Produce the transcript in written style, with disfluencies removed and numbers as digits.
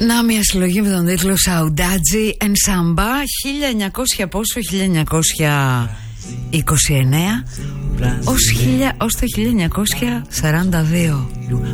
Να, μια συλλογή με τον τίτλο Saudade en Samba, 1900 πόσο, 1929 ως το 1942.